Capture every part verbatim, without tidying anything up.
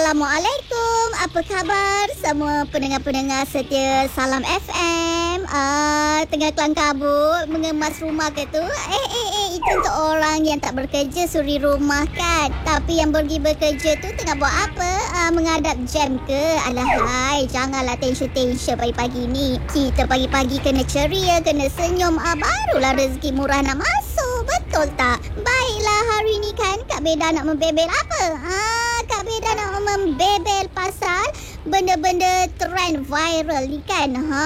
Assalamualaikum. Apa khabar semua pendengar-pendengar setia Salam F M? Uh, tengah kelang kabut mengemas rumah ke tu? Eh eh eh itu untuk orang yang tak bekerja suri rumah kan. Tapi yang pergi bekerja tu tengah buat apa? Uh, menghadap jam ke? Alahai, janganlah tension-tension pagi-pagi ni. Kita pagi-pagi kena ceria, kena senyum. Uh, barulah rezeki murah nak masuk. Betul tak? Baiklah, hari ni kan Kak Beda nak membebel apa? Ah, Kak Beda nak membebel pasal benda-benda trend viral ni kan. Ha,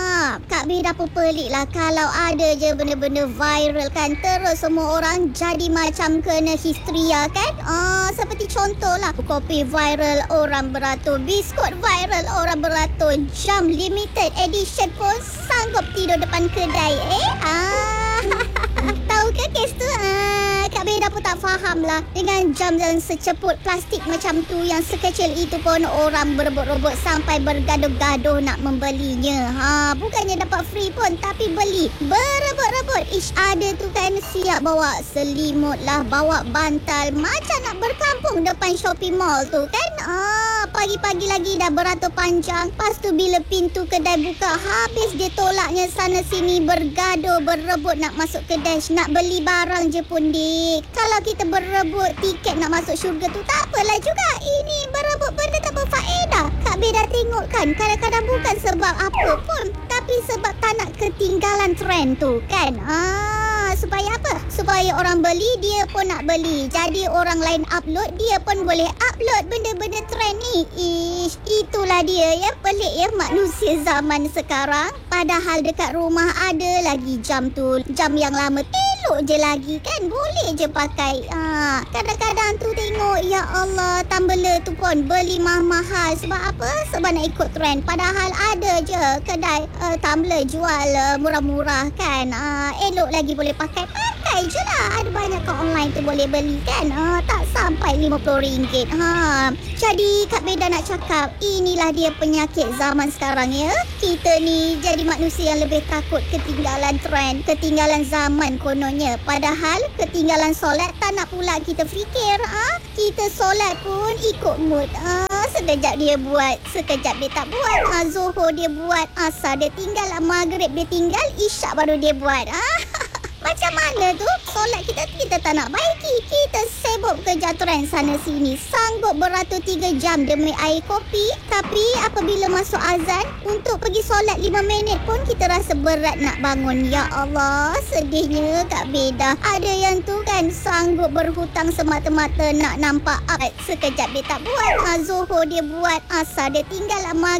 Kak Beda pun pelik lah kalau ada je benda-benda viral kan. Terus semua orang jadi macam kena histeria kan. Ah, seperti contohlah kopi viral orang beratur, biskut viral orang beratur, jam limited edition pun sanggup tidur depan kedai. Eh, ah, tahu ke kes tu? Ah, Kak Beda pun tak faham lah. Dengan jam yang seceput plastik macam tu, yang sekecil itu pun orang berebut-rebut sampai bergaduh-gaduh nak membelinya. Ha, bukannya dapat free pun, tapi beli. Berebut-rebut each other tu kan. Siap bawa selimut lah, bawa bantal, macam nak berkampung depan shopping mall tu kan. Ah, pagi-pagi lagi dah beratur panjang. Lepas tu bila pintu kedai buka, habis dia tolaknya sana sini, bergaduh, berebut nak masuk kedai, nak beli barang je pun dik. Kalau kita berebut tiket nak masuk syurga tu tak apalah juga. Ini berebut benda tak berfaedah. Kak Beda tengok kan, kadang-kadang bukan sebab apa pun, tapi sebab tak nak ketinggalan trend tu kan. Ah, supaya apa? Supaya orang beli, dia pun nak beli. Jadi orang lain upload, dia pun boleh upload benda-benda trend ni. Ish, itulah dia ya, pelik ya manusia zaman sekarang. Padahal dekat rumah ada lagi jam tu, jam yang lama elok je lagi kan, boleh je pakai. Ha, kadang-kadang tu tengok, ya Allah, tumbler tu pun beli mahal-mahal. Sebab apa? Sebab nak ikut trend. Padahal ada je kedai uh, tumbler jual uh, murah-murah kan. Uh, elok lagi boleh pakai. Pakai je lah. Ada banyak kat online tu boleh beli kan. Uh, tak sampai lima puluh ringgit. Ha, jadi Kak Beda nak cakap, inilah dia penyakit zaman sekarang ya. Kita ni jadi manusia yang lebih takut ketinggalan trend, ketinggalan zaman kononnya. Padahal ketinggalan solat tak nak pula kita fikir. Ah, kita solat pun ikut mood. Ah, sekejap dia buat, sekejap dia tak buat. Ah, Zuhur dia buat, asar dia tinggal, maghrib dia tinggal, isyak baru dia buat. Ah, macam mana tu? Solat kita kita tak nak baiki. Kita sibuk kerja trend sana sini. Sanggup beratur tiga jam demi air kopi. Tapi apabila masuk azan, untuk pergi solat lima minit pun kita rasa berat nak bangun. Ya Allah, sedihnya Kak Beda. Ada yang tu kan sanggup berhutang semata-mata nak nampak art. Sekejap dia tak buat. Ha, Zuhur dia buat, asar dia tinggal, maghrib